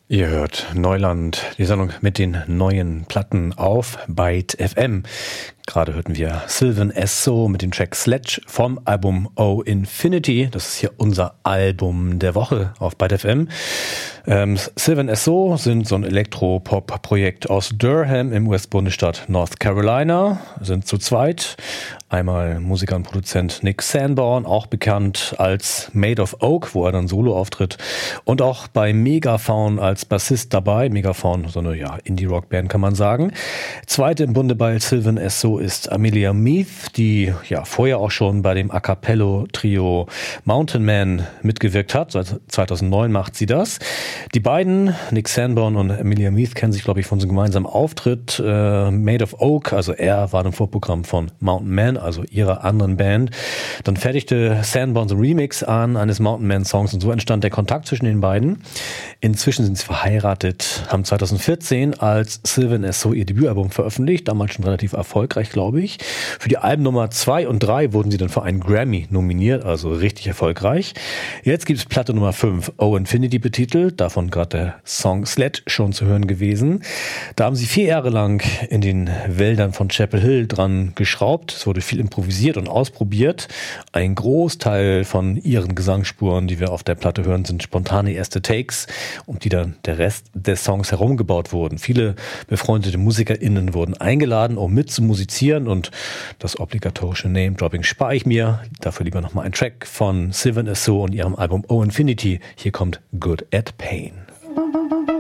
Ihr hört Neuland, die Sendung mit den neuen Platten auf Byte FM. Gerade hörten wir Sylvan Esso mit dem Track Sledge vom Album Oh Infinity. Das ist hier unser Album der Woche auf Byte FM. Sylvan Esso sind so ein Elektropop-Projekt aus Durham im US-Bundesstaat North Carolina, sind zu zweit. Einmal Musiker und Produzent Nick Sanborn, auch bekannt als Made of Oak, wo er dann Solo auftritt. Und auch bei Megafaun als Bassist dabei. Megafaun, so eine Indie-Rock-Band kann man sagen. Zweite im Bunde bei Sylvan Esso ist Amelia Meath, die vorher auch schon bei dem A Cappello-Trio Mountain Man mitgewirkt hat. Seit 2009 macht sie das. Die beiden, Nick Sanborn und Amelia Meath, kennen sich, glaube ich, von so einem gemeinsamen Auftritt. Made of Oak, also er war im Vorprogramm von Mountain Man, also ihrer anderen Band. Dann fertigte Sanborn so ein Remix an eines Mountain Man Songs und so entstand der Kontakt zwischen den beiden. Inzwischen sind sie verheiratet, haben 2014 als Sylvan Esso ihr Debütalbum veröffentlicht, damals schon relativ erfolgreich, glaube ich. Für die Alben Nummer 2 und 3 wurden sie dann für einen Grammy nominiert, also richtig erfolgreich. Jetzt gibt es Platte Nummer 5, Oh Infinity betitelt, davon gerade der Song Sledge schon zu hören gewesen. Da haben sie 4 Jahre lang in den Wäldern von Chapel Hill dran geschraubt. Es wurde viel improvisiert und ausprobiert. Ein Großteil von ihren Gesangsspuren, die wir auf der Platte hören, sind spontane erste Takes, um die dann der Rest des Songs herumgebaut wurden. Viele befreundete MusikerInnen wurden eingeladen, um mitzumusizieren, und das obligatorische Name-Dropping spare ich mir. Dafür lieber nochmal ein Track von Sylvan Esso und ihrem Album Oh Infinity. Hier kommt Good at Pain.